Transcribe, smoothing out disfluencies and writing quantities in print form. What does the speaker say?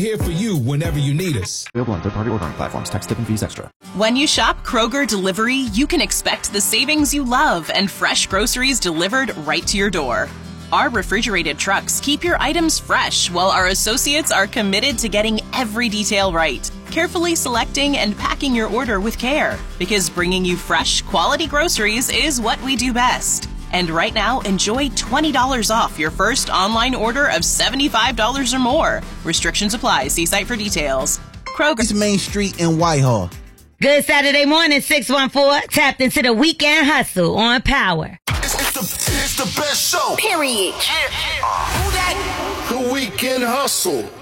Here for you whenever you need us. Available on third-party ordering platforms. Tax, tip, and fees extra. When you shop Kroger Delivery, you can expect the savings you love and fresh groceries delivered right to your door. Our refrigerated trucks keep your items fresh, while our associates are committed to getting every detail right, carefully selecting and packing your order with care, because bringing you fresh, quality groceries is what we do best. And right now, enjoy $20 off your first online order of $75 or more. Restrictions apply. See site for details. Kroger. It's Main Street in Whitehall. Good Saturday morning, 614. Tapped into the weekend hustle on Power. It's the best show. Period. Who that? The Weekend Hustle.